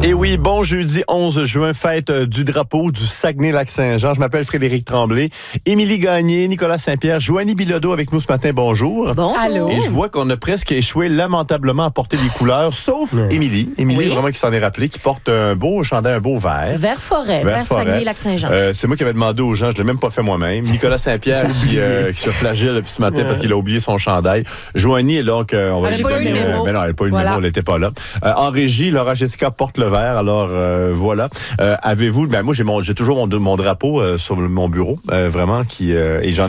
Et oui, bon jeudi 11 juin, fête du drapeau du Saguenay-Lac-Saint-Jean. Je m'appelle Frédéric Tremblay. Émilie Gagné, Nicolas Saint-Pierre, Joanie Bilodeau avec nous ce matin. Bonjour. Bonjour. Allô. Et je vois qu'on a presque échoué lamentablement à porter les couleurs, sauf Émilie. Émilie, Oui. vraiment qui s'en est rappelé, qui porte un beau chandail, un beau vert. Vers forêt, vers Saguenay-Lac-Saint-Jean. C'est moi qui avais demandé aux gens, je ne l'ai même pas fait moi-même. Nicolas Saint-Pierre qui se flagelle depuis ce matin parce qu'il a oublié son chandail. Joanie est donc, on va Elle lui n'a pas eu donner... le mémo. Mais non, elle n'a pas eu le Voilà. mémo, elle n'était pas là. En régie, Laura Jessica porte le vert, alors voilà. Avez-vous... moi, j'ai toujours mon drapeau sur mon bureau, vraiment, et j'en